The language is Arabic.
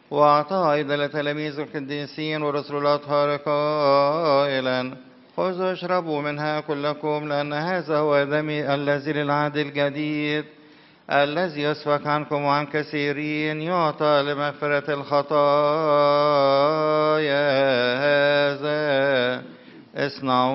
وأعطاها أيضا لتلاميذ القديسين ورسل الأطهار قائلا: خذوا اشربوا منها كلكم، لأن هذا هو دمي الذي للعهد الجديد الذي يسفك عنكم وعن كثيرين يعطى لمغفرة الخطايا. هذا اصنعوا